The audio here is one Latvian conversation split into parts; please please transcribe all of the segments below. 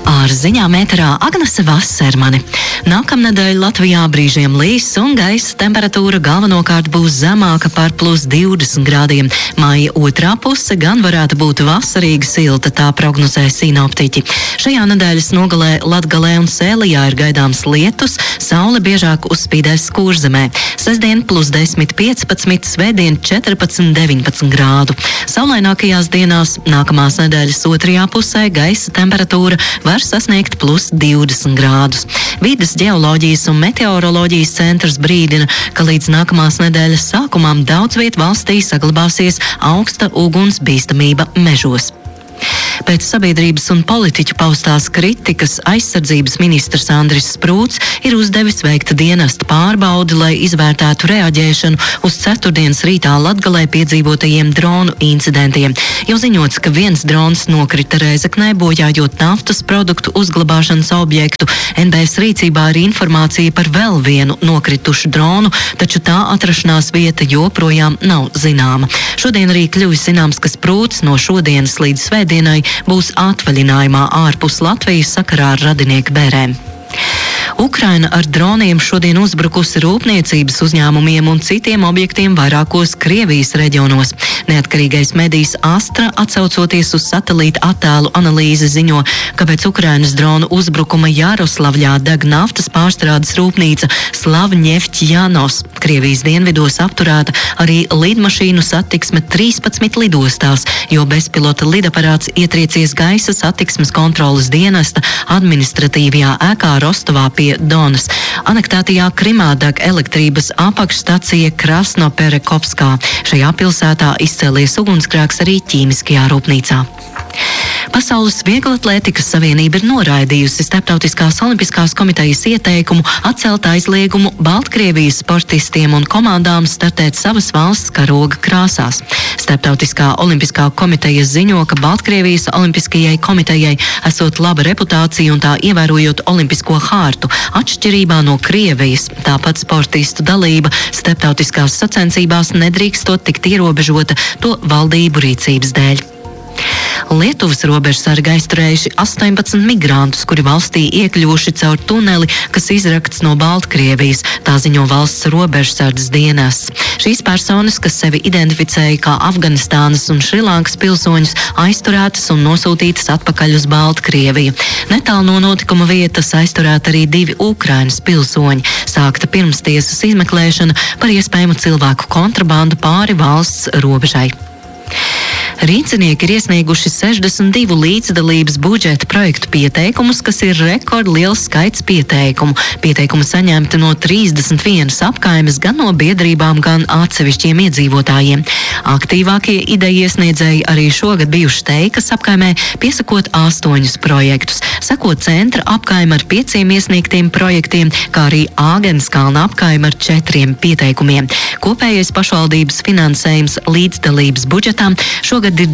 Ar ziņām ēterā Agnese Vasermane. Nākamnedēļ Latvijā brīžiem līs un gaisa temperatūra galvenokārt būs zemāka par +20 grādiem. Maija otrā puse gan varētu būt vasarīga silta, tā prognozē sinoptiķi. Šajā nedēļas nogalē Latgalē un Sēlijā ir gaidāms lietus, saule biežāk uzspīdēs Kurzemē. Sestdien +10–15, svētdien 14–19 grādu. Saulainākajās dienās nākamās nedēļas otrajā pusē gaisa temperatūra var sasniegt +20 grādus. Vides ģeoloģijas un meteoroloģijas centrs brīdina, ka līdz nākamās nedēļas sākumam daudz viet valstī saglabāsies augsta uguns bīstamība mežos. Pēc sabiedrības un politiķu paustās kritikas aizsardzības ministrs Andris Sprūts ir uzdevis veikt dienesta pārbaudi, lai izvērtētu reaģēšanu uz ceturtdienas rītā Latgalē piedzīvotajiem dronu incidentiem. Jau ziņots, ka viens drons nokrita Rēzeknē, bojājot naftas produktu uzglabāšanas objektu. NBS rīcībā ir informācija par vēl vienu nokritušu dronu, taču tā atrašanās vieta joprojām nav zināma. Šodien arī kļuvis zināms, ka Sprūts no šodienas līdz svētdienai būs atvaļinājumā ārpus Latvijas sakarā ar radinieku bērēm. Ukraina ar droniem šodien uzbrukusi rūpniecības uzņēmumiem un citiem objektiem vairākos Krievijas reģionos. Neatkarīgais medijs Astra, atsaucoties uz satelīta attēlu analīzi, ziņo, ka pēc Ukrainas dronu uzbrukuma Jaroslavļā deg naftas pārstrādes rūpnīca Slavņeftjanos. Krievijas dienvidos apturēta arī lidmašīnu satiksme 13 lidostās, jo bezpilota lidaparāts ietriecies gaisa satiksmes kontroles dienesta administratīvajā ēkā Rostovā pie Donas. Anektētajā Krimā deg elektrības apakšstacija Krasnoperekopskā. Šajā pilsētā izcēlies ugunsgrēks arī ķīmiskajā rūpnīcā. Pasaules Vieglatlētikas savienība ir noraidījusi Starptautiskās olimpiskās komitejas ieteikumu atcelt aizliegumu Baltkrievijas sportistiem un komandām startēt savas valsts karoga krāsās. Starptautiskā olimpiskā komiteja ziņo, ka Baltkrievijas olimpiskajai komitejai esot laba reputācija un tā ievērojot olimpisko hārtu, atšķirībā no Krievijas. Tāpat sportistu dalība starptautiskās sacensībās nedrīkstot tikt ierobežota to valdību rīcības dēļ. Lietuvas robežsargi aizturējuši 18 migrantus, kuri valstī iekļuvuši caur tuneli, kas izrakts no Baltkrievijas, tā ziņo valsts robežsardzes dienests. Šīs personas, kas sevi identificēja kā Afganistānas un Šrilankas pilsoņus, aizturētas un nosūtītas atpakaļ uz Baltkrieviju. Netālu no notikuma vietas aizturēta arī 2 Ukrainas pilsoņi. Sākta pirmstiesas izmeklēšana par iespējamu cilvēku kontrabandu pāri valsts robežai. Rīcinieki ir iesnieguši 62 līdzdalības budžeta projektu pieteikumus, kas ir rekordliels skaits pieteikumu. Pieteikumi saņemti no 31 apkaimes, gan no biedrībām, gan atsevišķiem iedzīvotājiem. Aktīvākie ideju iesniedzēji arī šogad bijuši Teikas apkaimē, piesakot 8 projektus. Seko Centra apkaime ar 5 iesniegtiem projektiem, kā arī Āgenskalna apkaime ar 4 pieteikumiem. Kopējais pašvaldības finansējums līdzdalības budžetām šogad ir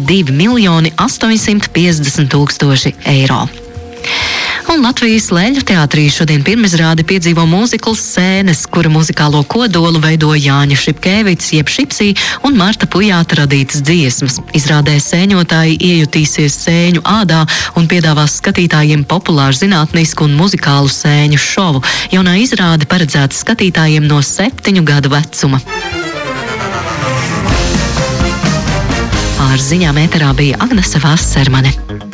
2 850 000 eiro. Un Latvijas Leļu teātrī šodien pirmizrādi piedzīvo mūzikls Sēnes, kura muzikālo kodolu veido Jāņa Šipkēvics jeb Šipsī un Marta Pujāta radītas dziesmas. Izrādē sēņotāji iejutīsies sēņu ādā un piedāvās skatītājiem populāru zinātnisku un muzikālu sēņu šovu. Jaunā izrāde paredzēta skatītājiem no 7 gadu vecuma. Ar ziņām ēterā bija Agnese Vasermane.